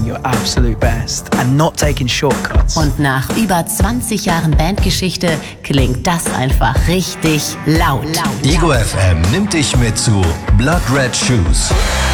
your absolute best and not taking shortcuts. Und nach über 20 Jahren Bandgeschichte klingt das einfach richtig laut. Ego FM nimmt dich mit zu Blood Red Shoes.